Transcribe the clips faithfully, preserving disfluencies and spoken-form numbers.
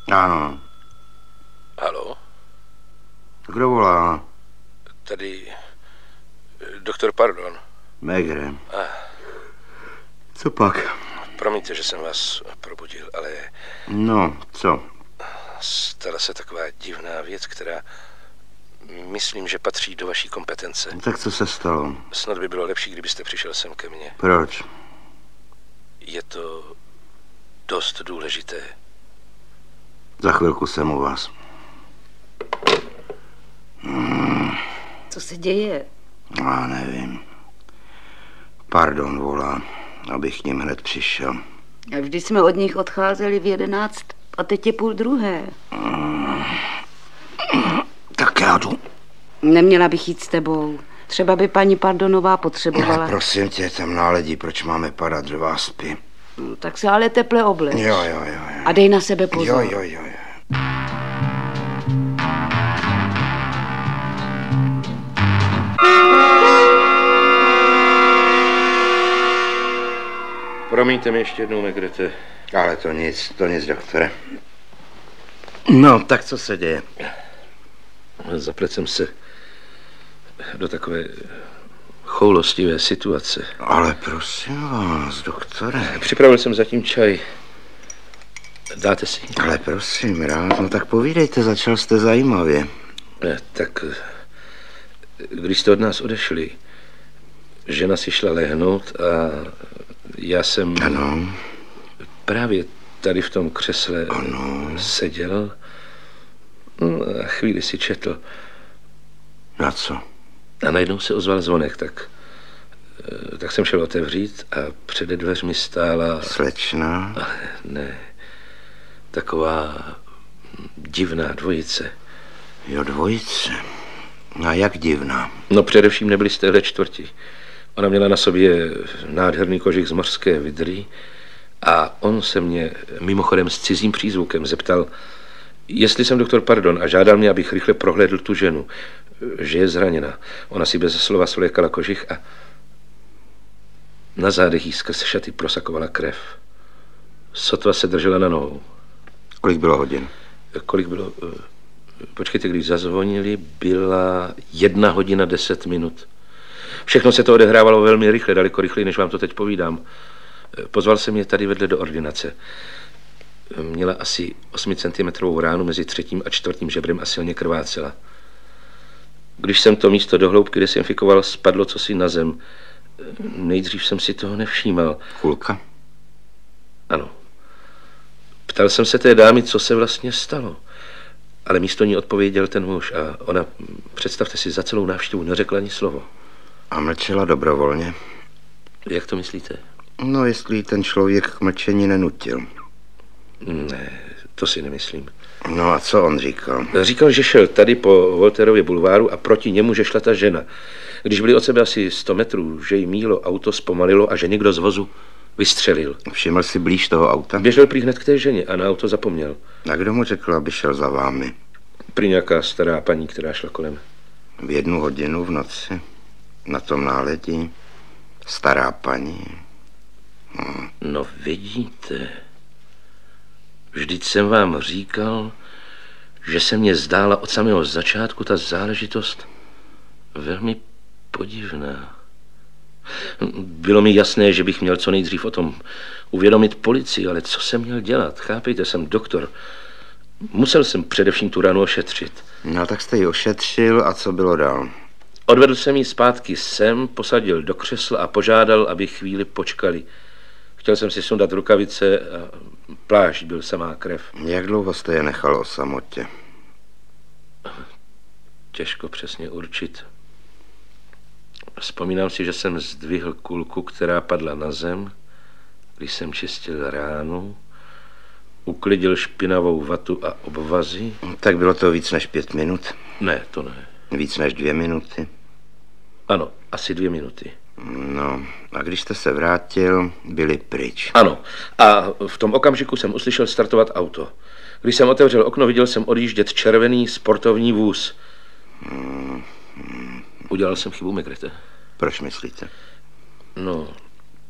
Ano. Haló? Kdo volá? Tady doktor Pardon. Megre. Ah. Co pak? Promiňte, že jsem vás probudil, ale... No, co? Stala se taková divná věc, která... Myslím, že patří do vaší kompetence. Tak co se stalo? Snad by bylo lepší, kdybyste přišel sem ke mně. Proč? Je to dost důležité. Za chvilku jsem u vás. Hmm. Co se děje? Já nevím. Pardon volá, abych k ním hned přišel. A vždy jsme od nich odcházeli v jedenáct a teď je půl druhé. Hmm. Tak já jdu. Neměla bych jít s tebou. Třeba by paní Pardonová potřebovala. Ne, prosím tě, tam náledí, proč máme padat do váspy. No, tak se ale teple obleč. Jo, jo, jo, jo. A dej na sebe pozor. Jo, jo, jo, jo. Promiňte mi ještě jednou, Megrete. Ale to nic, to nic, doktore. No, tak co se děje? Zaplet jsem se do takové choulostivé situace. Ale prosím vás, doktore. Připravil jsem zatím čaj. Dáte si? Ale prosím, rád, no tak povídejte, začal jste zajímavě. Ne, tak když jste od nás odešli, žena si šla lehnout a já jsem... Ano. Právě tady v tom křesle ano. seděl a chvíli si četl. Na co? A najednou se ozval zvonek, tak, tak jsem šel otevřít a před dveřmi stála... Slečna? Ale ne, taková divná dvojice. Jo, dvojice. A jak divná? No především nebyli z téhle čtvrti. Ona měla na sobě nádherný kožich z mořské vydry a on se mě mimochodem s cizím přízvukem zeptal, jestli jsem doktor Pardon, a žádal mě, abych rychle prohlédl tu ženu, že je zraněna. Ona si bez slova svlékala kožich a na zádech jí skrz šaty prosakovala krev. Sotva se držela na nohou. Kolik bylo hodin? Kolik bylo... Počkejte, když zazvonili, byla jedna hodina deset minut. Všechno se to odehrávalo velmi rychle, daleko rychleji, než vám to teď povídám. Pozval jsem je tady vedle do ordinace. Měla asi osmicentimetrovou ránu mezi třetím a čtvrtým žebrem a silně krvácela. Když jsem to místo do hloubky desinfikoval, spadlo cosi na zem. Nejdřív jsem si toho nevšímal. Kulka? Ano. Ptal jsem se té dámy, co se vlastně stalo. Ale místo ní odpověděl ten muž a ona, představte si, za celou návštěvu neřekla ani slovo. A mlčela dobrovolně? Jak to myslíte? No, jestli ten člověk k mlčení nenutil. Ne, to si nemyslím. No a co on říkal? Říkal, že šel tady po Volterově bulváru a proti němu, že šla ta žena. Když byli od sebe asi sto metrů, že jí mílo auto zpomalilo a že někdo z vozu vystřelil. Všiml si blíž toho auta? Běžel prý hned k té ženě a na auto zapomněl. A kdo mu řekl, aby šel za vámi? Prý nějaká stará paní, která šla kolem. V jednu hodinu v noci? Na tom náledí? Stará paní? Hmm. No vidíte, vždyť jsem vám říkal, že se mně zdála od samého začátku ta záležitost velmi podivná. Bylo mi jasné, že bych měl co nejdřív o tom uvědomit policii, ale co jsem měl dělat? Chápejte, jsem doktor. Musel jsem především tu ranu ošetřit. No tak jste ji ošetřil a co bylo dál? Odvedl jsem ji zpátky sem, posadil do křesla a požádal, aby chvíli počkali. Chtěl jsem si sundat rukavice a plášť, byl samá krev. Jak dlouho jste je nechal o samotě? Těžko přesně určit. Vzpomínám si, že jsem zdvihl kulku, která padla na zem, když jsem čistil ránu, uklidil špinavou vatu a obvazy. Tak bylo to víc než pět minut? Ne, to ne. Víc než dvě minuty? Ano, asi dvě minuty. No, a když jste se vrátil, byli pryč. Ano, a v tom okamžiku jsem uslyšel startovat auto. Když jsem otevřel okno, viděl jsem odjíždět červený sportovní vůz. Hmm, hmm. Udělal jsem chybu, Megrete. Proč myslíte? No,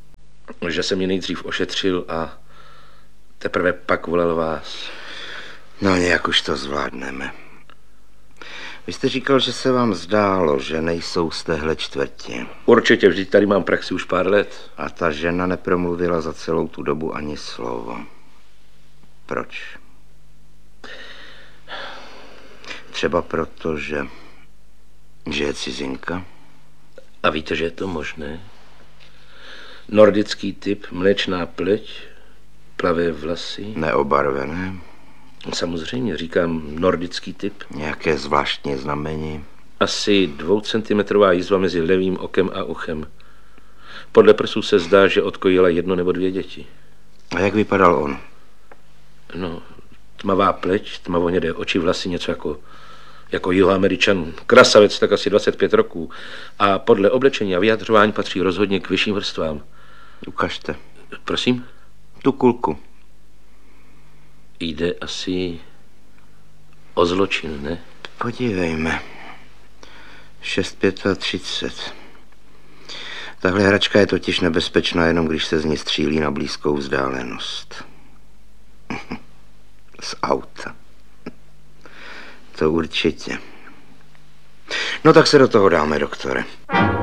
že jsem ji nejdřív ošetřil a teprve pak volal vás. No nějak už to zvládneme. Vy jste říkal, že se vám zdálo, že nejsou z téhle čtvrti. Určitě, vždyť tady mám praxi už pár let. A ta žena nepromluvila za celou tu dobu ani slovo. Proč? Třeba proto, že, že je cizinka? A víte, že je to možné? Nordický typ, mléčná pleť, plavé vlasy. Neobarvené? Samozřejmě, říkám nordický typ. Nějaké zvláštní znamení? Asi dvoucentimetrová jizva mezi levým okem a uchem. Podle prsů se zdá, že odkojila jedno nebo dvě děti. A jak vypadal on? No, tmavá pleť, tmavohnědé oči, vlasy, něco jako, jako jihoameričan. Krasavec, tak asi dvacet pět roků. A podle oblečení a vyjadřování patří rozhodně k vyšším vrstvám. Ukažte. Prosím? Tu kulku. Jde asi o zločin, ne? Podívejme. šest třicet pět. Tahle hračka je totiž nebezpečná jenom, když se z ní střílí na blízkou vzdálenost. Z auta. To určitě. No tak se do toho dáme, doktore.